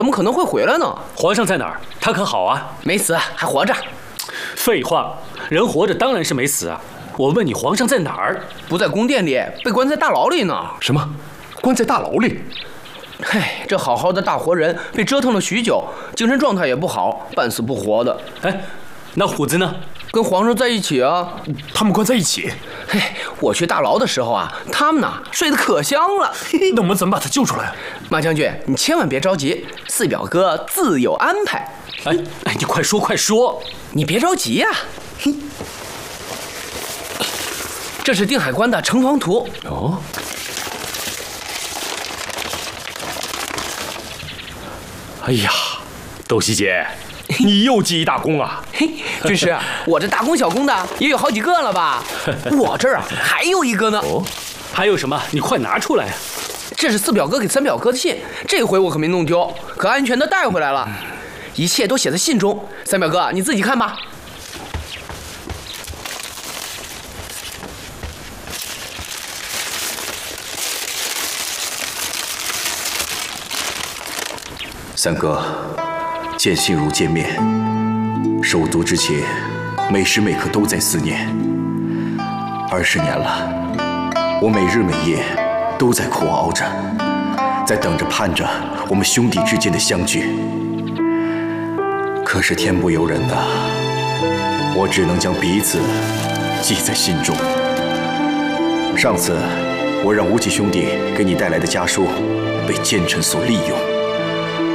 怎么可能会回来呢？ 皇上在哪儿？他可好啊？ 没死，还活着。 废话，人活着当然是没死啊。我问你，皇上在哪儿？ 不在宫殿里，被关在大牢里呢。 什么？关在大牢里？ 嘿，这好好的大活人被折腾了许久，精神状态也不好，半死不活的。 哎，那虎子呢？ 跟皇上在一起啊。 他们关在一起？ 嘿，我去大牢的时候啊，他们呢睡得可香了。 那我们怎么把他救出来？ 马将军，你千万别着急，四表哥自有安排。 哎，你快说快说！ 你别着急呀。嘿，这是定海关的城防图。 哦。哎呀，窦希姐，你又记一大功啊！ 嘿，军师，我这大功小功的也有好几个了吧？我这儿啊还有一个呢。 哦， 还有什么？你快拿出来啊！ 这是四表哥给三表哥的信，这回我可没弄丢，可安全的带回来了，一切都写在信中。三表哥，你自己看吧。 三哥，见信如见面，手读之前，每时每刻都在思念。20年了，我每日每夜都在苦熬着，在等着盼着我们兄弟之间的相聚。可是天不由人呐，我只能将彼此记在心中。上次我让吴起兄弟给你带来的家书被奸臣所利用。